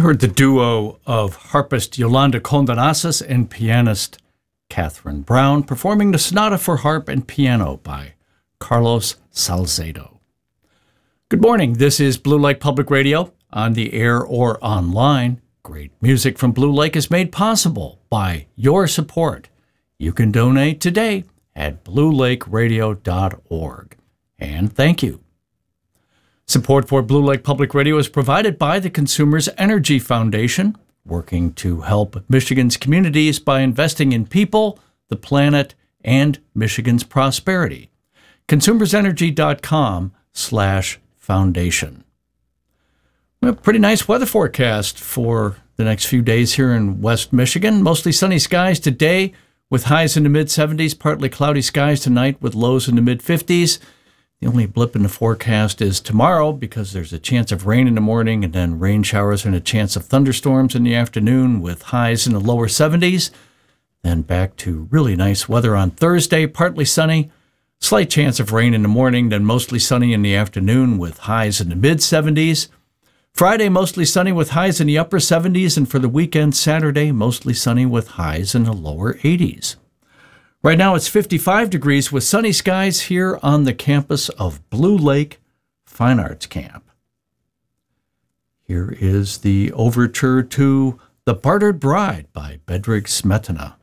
heard the duo of harpist Yolanda Condenasas and pianist Catherine Brown performing the Sonata for Harp and Piano by Carlos Salcedo. Good morning. This is Blue Lake Public Radio, on the air or online. Great music from Blue Lake is made possible by your support. You can donate today at bluelakeradio.org. And thank you. Support for Blue Lake Public Radio is provided by the Consumers Energy Foundation, working to help Michigan's communities by investing in people, the planet, and Michigan's prosperity. consumersenergy.com/foundation. We have a pretty nice weather forecast for the next few days here in West Michigan. Mostly sunny skies today with highs in the mid-70s, partly cloudy skies tonight with lows in the mid-50s. The only blip in the forecast is tomorrow because there's a chance of rain in the morning and then rain showers and a chance of thunderstorms in the afternoon with highs in the lower 70s. Then back to really nice weather on Thursday, partly sunny, slight chance of rain in the morning, then mostly sunny in the afternoon with highs in the mid-70s. Friday, mostly sunny with highs in the upper 70s, and for the weekend, Saturday, mostly sunny with highs in the lower 80s. Right now, it's 55 degrees with sunny skies here on the campus of Blue Lake Fine Arts Camp. Here is the overture to The Bartered Bride by Bedřich Smetana.